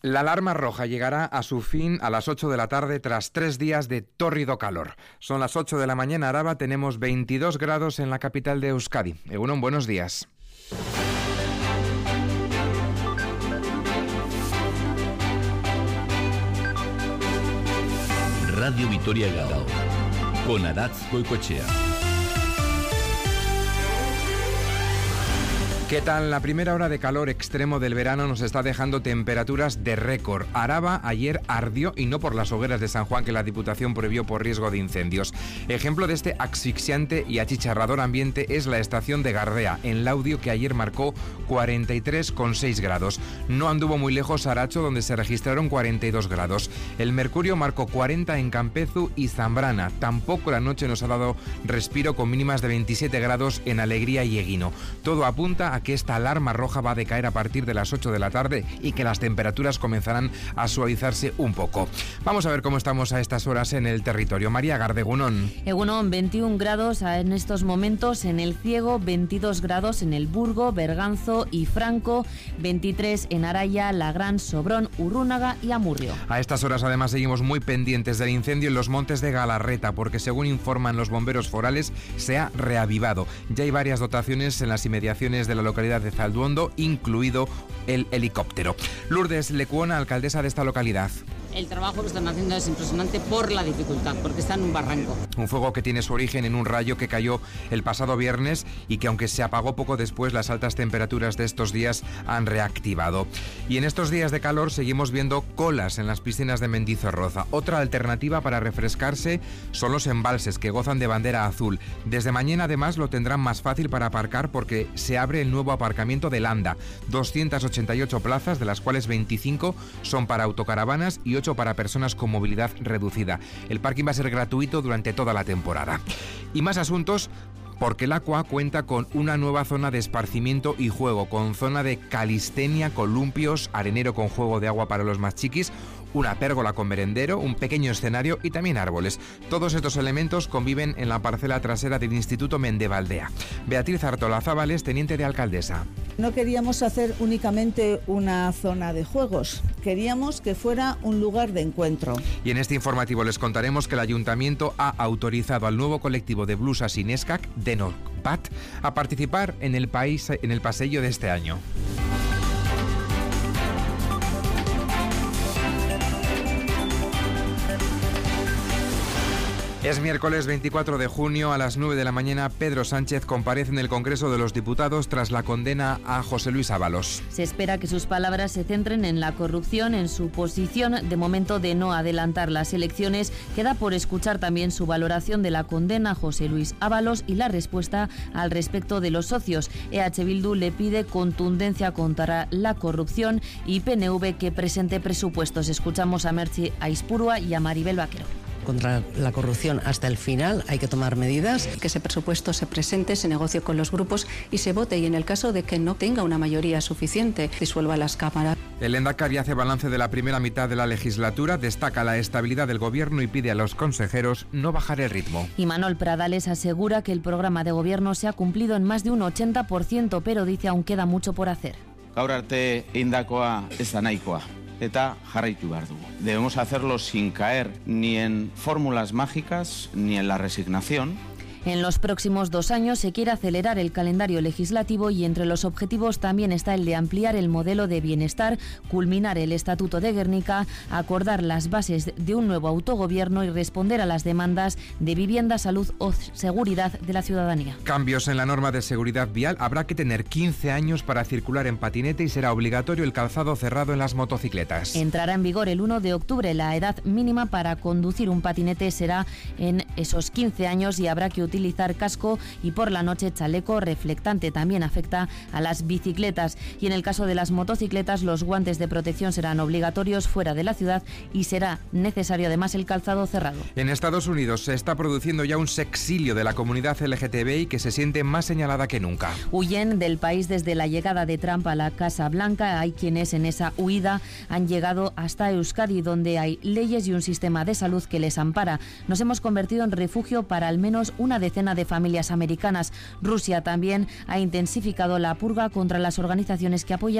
La alarma roja llegará a su fin a las 8 de la tarde tras 3 días de tórrido calor. Son las 8 de la mañana, Araba, tenemos 22 grados en la capital de Euskadi. Egunon, buenos días. Radio Vitoria Gao, con Adatz Goicoechea. ¿Qué tal? La primera hora de calor extremo del verano nos está dejando temperaturas de récord. Araba ayer ardió y no por las hogueras de San Juan que la Diputación prohibió por riesgo de incendios. Ejemplo de este asfixiante y achicharrador ambiente es la estación de Gardea, en Laudio, que ayer marcó 43,6 grados. No anduvo muy lejos Aracho, donde se registraron 42 grados. El mercurio marcó 40 en Campezu y Zambrana. Tampoco la noche nos ha dado respiro, con mínimas de 27 grados en Alegría y Eguino. Todo apunta a que esta alarma roja va a decaer a partir de las 8 de la tarde y que las temperaturas comenzarán a suavizarse un poco. Vamos a ver cómo estamos a estas horas en el territorio. María Gardegunón. Egunon, 21 grados en estos momentos en El Ciego, 22 grados en El Burgo, Berganzo y Franco, 23 en Araya, Lagrán, Sobrón, Urrúnaga y Amurrio. A estas horas además seguimos muy pendientes del incendio en los montes de Galarreta, porque según informan los bomberos forales se ha reavivado. Ya hay varias dotaciones en las inmediaciones de la localidad de Zalduondo, incluido el helicóptero. Lourdes Lecuona, alcaldesa de esta localidad. El trabajo que están haciendo es impresionante por la dificultad, porque está en un barranco. Un fuego que tiene su origen en un rayo que cayó el pasado viernes y que, aunque se apagó poco después, las altas temperaturas de estos días han reactivado. Y en estos días de calor seguimos viendo colas en las piscinas de Mendizorroza. Otra alternativa para refrescarse son los embalses, que gozan de bandera azul. Desde mañana además lo tendrán más fácil para aparcar, porque se abre el nuevo aparcamiento de Landa. 288 plazas, de las cuales 25 son para autocaravanas y 8 para personas con movilidad reducida. El parking va a ser gratuito durante toda la temporada. Y más asuntos, porque el Aqua cuenta con una nueva zona de esparcimiento y juego, con zona de calistenia, columpios, arenero con juego de agua para los más chiquis, una pérgola con merendero, un pequeño escenario y también árboles. Todos estos elementos conviven en la parcela trasera del Instituto Mendevaldea. Beatriz Artola Zábales, teniente de alcaldesa. No queríamos hacer únicamente una zona de juegos, queríamos que fuera un lugar de encuentro. Y en este informativo les contaremos que el Ayuntamiento ha autorizado al nuevo colectivo de blusas Ineskak, de Nokbat, a participar en el pasillo de este año. Es miércoles 24 de junio, a las 9 de la mañana. Pedro Sánchez comparece en el Congreso de los Diputados tras la condena a José Luis Ábalos. Se espera que sus palabras se centren en la corrupción. En su posición de momento de no adelantar las elecciones, queda por escuchar también su valoración de la condena a José Luis Ábalos y la respuesta al respecto de los socios. EH Bildu le pide contundencia contra la corrupción y PNV que presente presupuestos. Escuchamos a Merche Aispurua y a Maribel Vaquero. Contra la corrupción hasta el final hay que tomar medidas. Que ese presupuesto se presente, se negocie con los grupos y se vote, y en el caso de que no tenga una mayoría suficiente, disuelva las cámaras. El Lehendakari hace balance de la primera mitad de la legislatura, destaca la estabilidad del gobierno y pide a los consejeros no bajar el ritmo. Y Manuel Pradales asegura que el programa de gobierno se ha cumplido en más de un 80%, pero dice aún queda mucho por hacer. Gaur arte indakoa ez da nahikoa. Eta jarraitu behar dugu. Debemos hacerlo sin caer ni en fórmulas mágicas ni en la resignación. En los próximos 2 años se quiere acelerar el calendario legislativo y entre los objetivos también está el de ampliar el modelo de bienestar, culminar el Estatuto de Guernica, acordar las bases de un nuevo autogobierno y responder a las demandas de vivienda, salud o seguridad de la ciudadanía. Cambios en la norma de seguridad vial. Habrá que tener 15 años para circular en patinete y será obligatorio el calzado cerrado en las motocicletas. Entrará en vigor el 1 de octubre. La edad mínima para conducir un patinete será en esos 15 años y habrá que utilizar casco y por la noche chaleco reflectante. También afecta a las bicicletas y en el caso de las motocicletas los guantes de protección serán obligatorios fuera de la ciudad y será necesario además el calzado cerrado. En Estados Unidos se está produciendo ya un sexilio de la comunidad LGTBI que se siente más señalada que nunca. Huyen del país desde la llegada de Trump a la Casa Blanca. Hay quienes en esa huida han llegado hasta Euskadi, donde hay leyes y un sistema de salud que les ampara. Nos hemos convertido en refugio para al menos una decena de familias americanas. Rusia también ha intensificado la purga contra las organizaciones que apoyan